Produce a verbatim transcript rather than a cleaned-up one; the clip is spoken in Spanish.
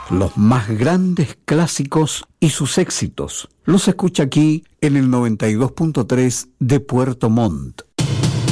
Los más grandes clásicos y sus éxitos los escucha aquí en el noventa y dos punto tres de Puerto Montt.